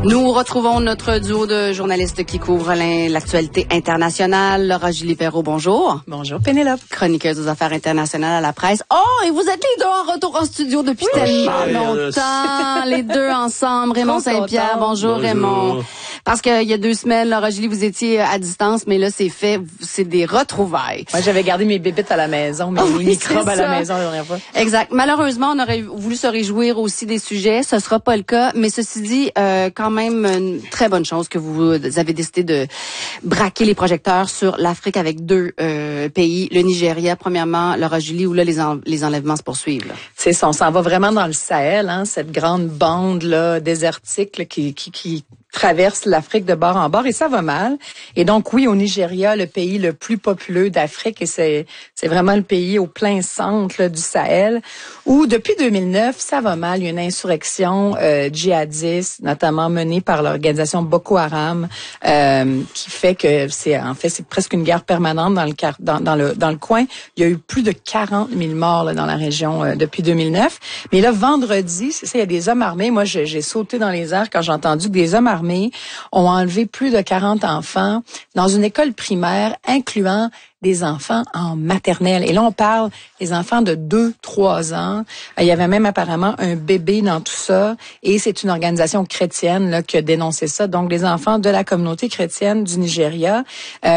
Nous retrouvons notre duo de journalistes qui couvrent l'actualité internationale. Laura Julie Perrault, bonjour. Bonjour Pénélope. Chroniqueuse aux affaires internationales à la presse. Oh, et vous êtes les deux en retour en studio depuis tellement longtemps. Les deux ensemble. Raymond Saint-Pierre, bonjour Raymond. Parce qu'il y a 2 semaines, Laura Julie, vous étiez à distance, mais là, c'est fait. C'est des retrouvailles. Moi, j'avais gardé mes bébites à la maison, mes microbes à la maison la dernière fois. Exact. Malheureusement, on aurait voulu se réjouir aussi des sujets. Ce sera pas le cas. Mais ceci dit, quand même, une très bonne chose que vous avez décidé de braquer les projecteurs sur l'Afrique avec 2 pays. Le Nigeria, premièrement, Laura Julie, où là, les enlèvements se poursuivent. C'est ça, on s'en va vraiment dans le Sahel, hein, cette grande bande là désertique là, qui traverse l'Afrique de bord en bord, et ça va mal. Et donc, oui, au Nigeria, le pays le plus populeux d'Afrique, et c'est vraiment le pays au plein centre là, du Sahel, où depuis 2009, ça va mal. Il y a une insurrection djihadiste, notamment menée par l'organisation Boko Haram, qui fait que c'est presque une guerre permanente dans le coin. Il y a eu plus de 40 000 morts là, dans la région depuis 2009. Mais là, vendredi, c'est ça, il y a des hommes armés. Moi, j'ai sauté dans les airs quand j'ai entendu que des hommes armés ont enlevé plus de 40 enfants dans une école primaire, incluant des enfants en maternelle. Et là, on parle des enfants de 2-3 ans. Il y avait même apparemment un bébé dans tout ça. Et c'est une organisation chrétienne là, qui a dénoncé ça. Donc, les enfants de la communauté chrétienne du Nigeria.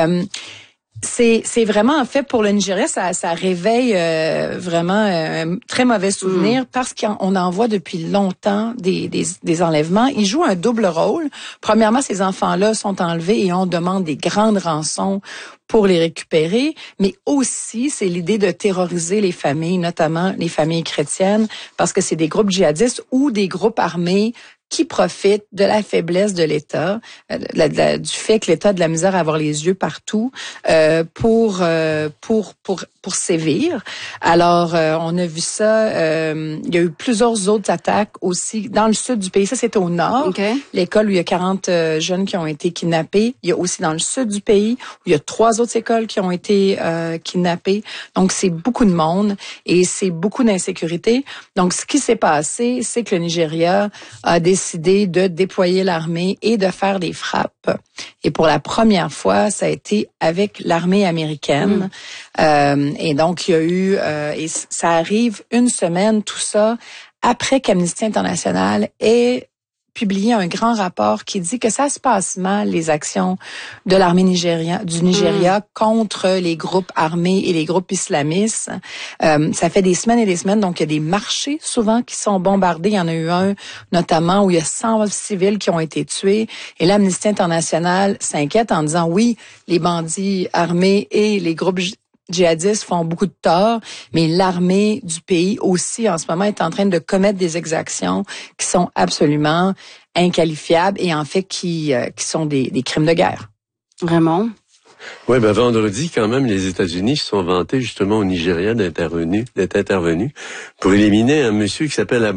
C'est vraiment, en fait, pour le Nigeria, ça réveille vraiment un très mauvais souvenir parce qu'on en voit depuis longtemps des enlèvements. Ils jouent un double rôle. Premièrement, ces enfants-là sont enlevés et on demande des grandes rançons pour les récupérer, mais aussi c'est l'idée de terroriser les familles, notamment les familles chrétiennes, parce que c'est des groupes djihadistes ou des groupes armés qui profitent de la faiblesse de l'État, du fait que l'État a de la misère à avoir les yeux partout pour sévir. Alors, on a vu ça. Il y a eu plusieurs autres attaques aussi dans le sud du pays. Ça, c'était au nord. Okay. L'école où il y a 40 jeunes qui ont été kidnappés. Il y a aussi dans le sud du pays où il y a 3 autres écoles qui ont été kidnappées. Donc, c'est beaucoup de monde et c'est beaucoup d'insécurité. Donc, ce qui s'est passé, c'est que le Nigeria a décidé de déployer l'armée et de faire des frappes. Et pour la première fois, ça a été avec l'armée américaine. Et donc, il y a eu... et ça arrive une semaine, tout ça, après qu'Amnesty International ait publié un grand rapport qui dit que ça se passe mal, les actions de l'armée du Nigeria contre les groupes armés et les groupes islamistes. Ça fait des semaines et des semaines, donc il y a des marchés souvent qui sont bombardés. Il y en a eu un notamment où il y a 100 civils qui ont été tués. Et l'Amnesty International s'inquiète en disant oui, les bandits armés et les groupes djihadistes font beaucoup de tort, mais l'armée du pays aussi en ce moment est en train de commettre des exactions qui sont absolument inqualifiables et en fait qui sont des crimes de guerre. Vraiment? Oui, vendredi, quand même, les États-Unis se sont vantés justement au Nigeria d'être intervenus pour éliminer un monsieur qui s'appelle